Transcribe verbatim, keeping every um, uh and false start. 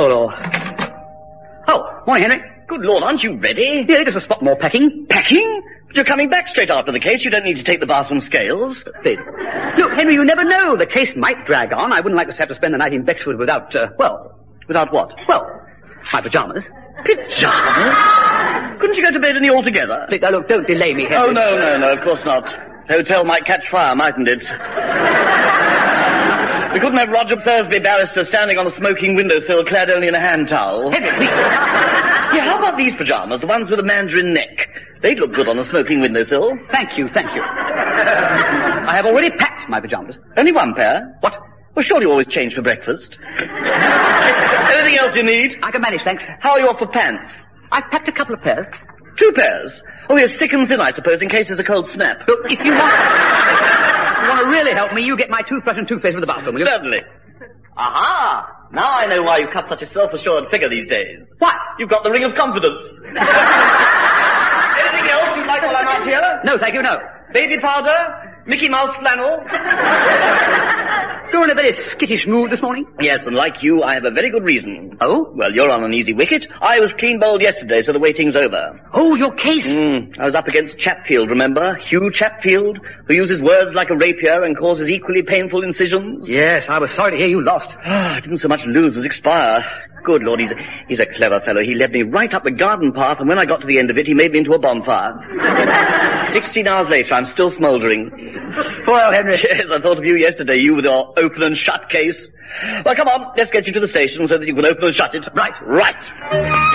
Oh, Lord. Oh, morning, Henry. Good Lord, aren't you ready? Yeah, just a spot more packing. Packing? But you're coming back straight after the case. You don't need to take the bath from scales. Please. Look, Henry, you never know. The case might drag on. I wouldn't like to have to spend the night in Bexford without, uh, well... Without what? Well, my pyjamas. Pyjamas? Couldn't you go to bed any altogether? Please, now, look, don't delay me, Henry. Oh, no, no, no, of course not. Hotel might catch fire, mightn't it? We couldn't have Roger Thursby, barrister, standing on a smoking windowsill, clad only in a hand towel. Henry, please. Yeah, how about these pyjamas, the ones with a mandarin neck? They'd look good on a smoking windowsill. Thank you, thank you. I have already packed my pyjamas. Only one pair? What? Well, surely you always change for breakfast. Anything else you need? I can manage, thanks. How are you off for pants? I've packed a couple of pairs. Two pairs? Oh, yes, thick and thin, I suppose, in case there's a cold snap. Look, if you want... if you want to really help me, you get my toothbrush and toothpaste with the bathroom, will you? Certainly. Aha! Now I know why you cut such a self-assured figure these days. What? You've got the ring of confidence. Anything else you'd like while I'm out here? No, thank you, no. Baby powder? Mickey Mouse flannel? You're in a very skittish mood this morning? Yes, and like you, I have a very good reason. Oh? Well, you're on an easy wicket. I was clean bowled yesterday, so the waiting's over. Oh, your case? Mm, I was up against Chatfield, remember? Hugh Chatfield, who uses words like a rapier and causes equally painful incisions. Yes, I was sorry to hear you lost. Ah, I didn't so much lose as expire. Good Lord, he's a, he's a clever fellow. He led me right up the garden path, and when I got to the end of it, he made me into a bonfire. Sixteen hours later, I'm still smouldering. Poor old Henry. Yes, I thought of you yesterday, you with your open and shut case. Well, come on, let's get you to the station so that you can open and shut it. Right. Right.